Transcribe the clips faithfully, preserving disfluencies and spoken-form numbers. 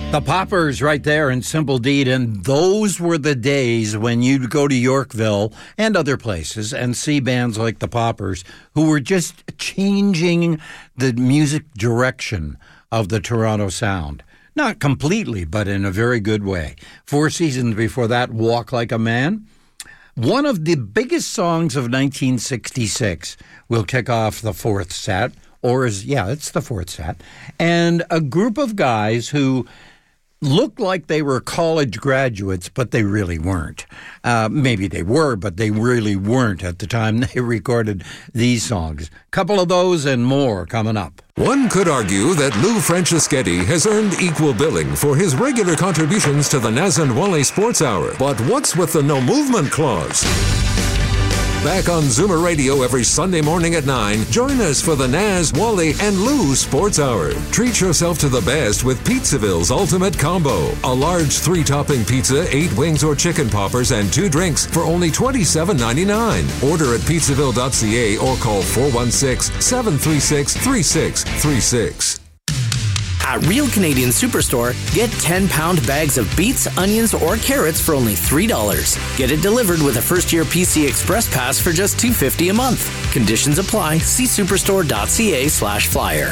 The Poppers right there in Simple Deed, and those were the days when you'd go to Yorkville and other places and see bands like the Poppers who were just changing the music direction of the Toronto sound. Not completely, but in a very good way. Four seasons before that, Walk Like a Man. One of the biggest songs of nineteen sixty-six will kick off the fourth set, or is, yeah, it's the fourth set. And a group of guys who looked like they were college graduates, but they really weren't. Uh, maybe they were, but they really weren't at the time they recorded these songs. Couple of those and more coming up. One could argue that Lou Franceschetti has earned equal billing for his regular contributions to the Naz and Wally Sports Hour. But what's with the no movement clause? Back on Zoomer Radio every Sunday morning at nine, join us for the Naz, Wally, and Lou Sports Hour. Treat yourself to the best with Pizzaville's Ultimate Combo. A large three-topping pizza, eight wings or chicken poppers, and two drinks for only twenty-seven ninety-nine. Order at pizzaville dot c a or call four one six, seven three six, three six three six. At Real Canadian Superstore, get ten-pound bags of beets, onions, or carrots for only three dollars. Get it delivered with a first-year P C Express Pass for just two dollars and fifty cents a month. Conditions apply. See superstore dot c a slash flyer.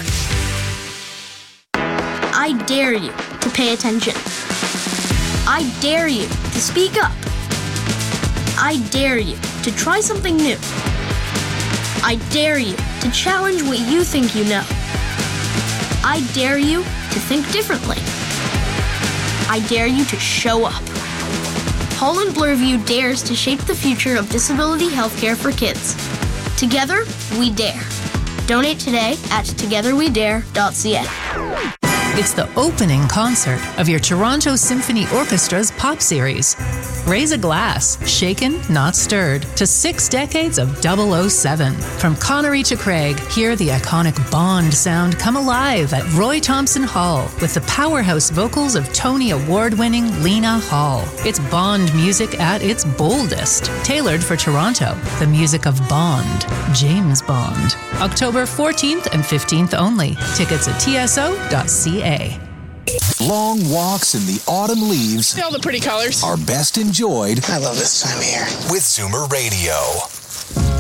I dare you to pay attention. I dare you to speak up. I dare you to try something new. I dare you to challenge what you think you know. I dare you to think differently. I dare you to show up. Holland Bloorview dares to shape the future of disability healthcare for kids. Together, we dare. Donate today at together we dare dot c a. It's the opening concert of your Toronto Symphony Orchestra's pop series. Raise a glass, shaken, not stirred, to six decades of double oh seven. From Connery to Craig, hear the iconic Bond sound come alive at Roy Thompson Hall with the powerhouse vocals of Tony Award-winning Lena Hall. It's Bond music at its boldest, tailored for Toronto. The music of Bond, James Bond. October fourteenth and fifteenth only. Tickets at t s o dot c a. Long walks in the autumn leaves. See all the pretty colors. Are best enjoyed. I love this time of year. With Zoomer Radio.